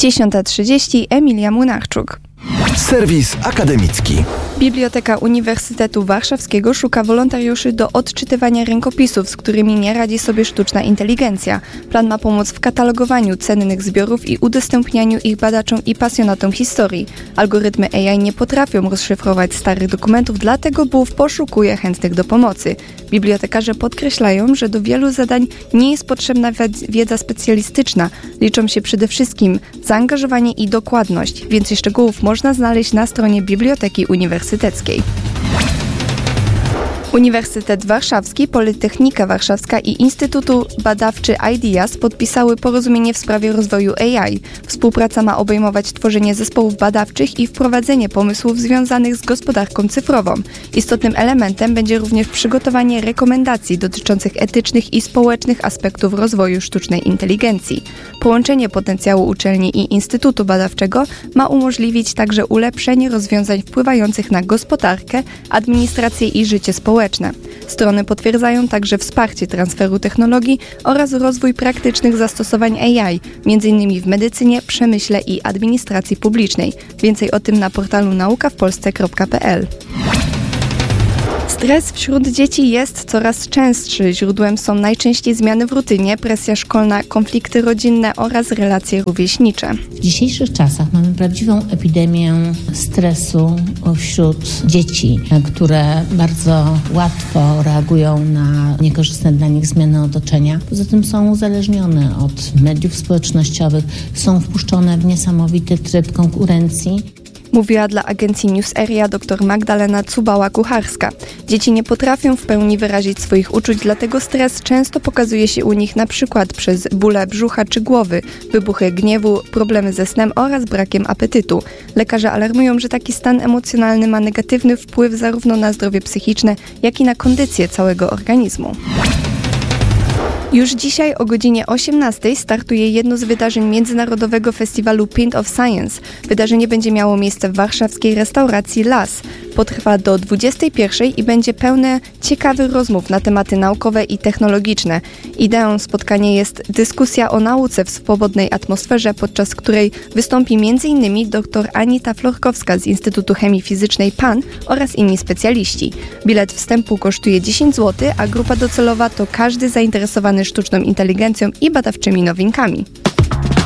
10:30 Emilia Młynarczuk. Serwis akademicki. Biblioteka Uniwersytetu Warszawskiego szuka wolontariuszy do odczytywania rękopisów, z którymi nie radzi sobie sztuczna inteligencja. Plan ma pomóc w katalogowaniu cennych zbiorów i udostępnianiu ich badaczom i pasjonatom historii. Algorytmy AI nie potrafią rozszyfrować starych dokumentów, dlatego BUW poszukuje chętnych do pomocy. Bibliotekarze podkreślają, że do wielu zadań nie jest potrzebna wiedza specjalistyczna. Liczą się przede wszystkim zaangażowanie i dokładność. Więcej szczegółów można znaleźć na stronie Biblioteki Uniwersyteckiej. Uniwersytet Warszawski, Politechnika Warszawska i Instytutu Badawczy IDEAS podpisały porozumienie w sprawie rozwoju AI. Współpraca ma obejmować tworzenie zespołów badawczych i wprowadzenie pomysłów związanych z gospodarką cyfrową. Istotnym elementem będzie również przygotowanie rekomendacji dotyczących etycznych i społecznych aspektów rozwoju sztucznej inteligencji. Połączenie potencjału uczelni i Instytutu Badawczego ma umożliwić także ulepszenie rozwiązań wpływających na gospodarkę, administrację i życie społeczne. Strony potwierdzają także wsparcie transferu technologii oraz rozwój praktycznych zastosowań AI, m.in. w medycynie, przemyśle i administracji publicznej. Więcej o tym na portalu naukawpolsce.pl. Stres wśród dzieci jest coraz częstszy. Źródłem są najczęściej zmiany w rutynie, presja szkolna, konflikty rodzinne oraz relacje rówieśnicze. W dzisiejszych czasach mamy prawdziwą epidemię stresu wśród dzieci, które bardzo łatwo reagują na niekorzystne dla nich zmiany otoczenia. Poza tym są uzależnione od mediów społecznościowych, są wpuszczone w niesamowity tryb konkurencji. Mówiła dla agencji News Area dr Magdalena Cubała-Kucharska. Dzieci nie potrafią w pełni wyrazić swoich uczuć, dlatego stres często pokazuje się u nich na przykład przez bóle brzucha czy głowy, wybuchy gniewu, problemy ze snem oraz brakiem apetytu. Lekarze alarmują, że taki stan emocjonalny ma negatywny wpływ zarówno na zdrowie psychiczne, jak i na kondycję całego organizmu. Już dzisiaj o godzinie 18 startuje jedno z wydarzeń Międzynarodowego Festiwalu Pint of Science. Wydarzenie będzie miało miejsce w warszawskiej restauracji Las. Potrwa do 21 i będzie pełne ciekawych rozmów na tematy naukowe i technologiczne. Ideą spotkania jest dyskusja o nauce w swobodnej atmosferze, podczas której wystąpi m.in. dr Anita Florkowska z Instytutu Chemii Fizycznej PAN oraz inni specjaliści. Bilet wstępu kosztuje 10 zł, a grupa docelowa to każdy zainteresowany sztuczną inteligencją i badawczymi nowinkami.